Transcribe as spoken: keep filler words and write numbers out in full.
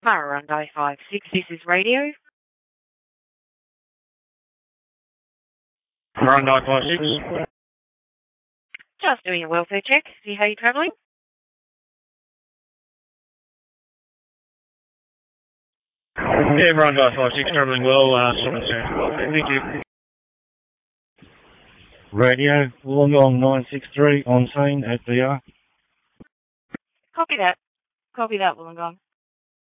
Mararungai five six, this is radio. Mararungai five six. Just doing a welfare check. See how you're travelling. Yeah, Mararungai five six, travelling well. Uh, thank you. Radio, Wollongong nine six three, on scene at V R. Copy that. Copy that, Wollongong.